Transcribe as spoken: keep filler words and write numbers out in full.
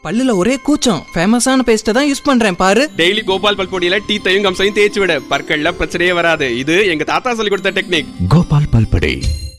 பல்லுல ஒரே கூச்சம். ஃபேமஸான பேஸ்ட்டை தான் யூஸ் பண்றேன் பாரு. டெய்லி கோபால் பல்பொடியில டீத்தையும் கம்சையும் தேய்ச்சி விட, பற்கள்ல பிரச்சனையே வராது. இது எங்க தாத்தா சொல்லி கொடுத்த டெக்னிக். கோபால் பல்பொடி.